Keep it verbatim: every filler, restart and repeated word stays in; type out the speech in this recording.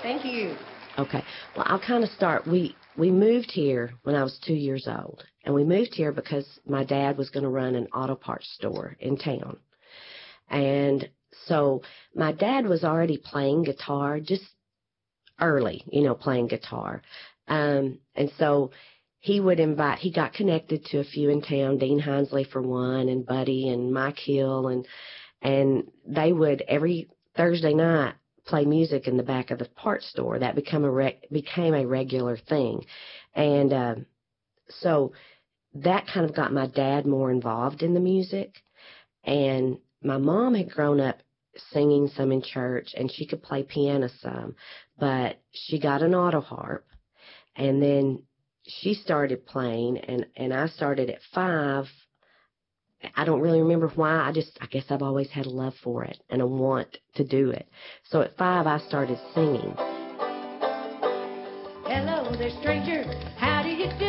Thank you. Okay. Well, I'll kind of start. We we moved here when I was two years old, and we moved here because my dad was going to run an auto parts store in town. And so my dad was already playing guitar just early, you know, playing guitar. Um, and so he would invite, he got connected to a few in town, Dean Hinesley for one, and Buddy and Mike Hill, and and they would every Thursday night play music in the back of the parts store. That became a rec- became a regular thing. And uh, so that kind of got my dad more involved in the music. And my mom had grown up singing some in church, and she could play piano some, but she got an auto harp, and then she started playing, and, and I started at five. I don't really remember why. I just, I guess I've always had a love for it and a want to do it. So at five, I started singing. Hello there, stranger. How do you do?